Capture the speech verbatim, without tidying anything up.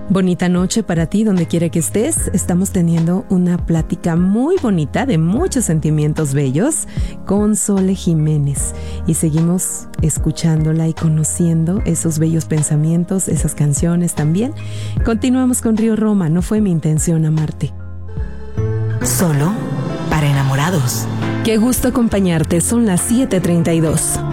Bonita noche para ti, donde quiera que estés. Estamos teniendo una plática muy bonita de muchos sentimientos bellos con Sole Jiménez. Y seguimos escuchándola y conociendo esos bellos pensamientos, esas canciones también. Continuamos con Río Roma, no fue mi intención amarte. Solo para enamorados. Qué gusto acompañarte, son las siete treinta y dos.